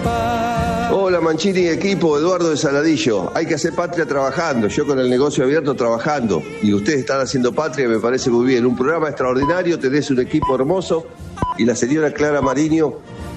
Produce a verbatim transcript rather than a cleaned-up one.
Hola Mancini, equipo, Eduardo de Saladillo. Hay que hacer patria trabajando, yo con el negocio abierto trabajando. Y ustedes están haciendo patria, me parece muy bien. Un programa extraordinario, tenés un equipo hermoso. Y la señora Clara Mariño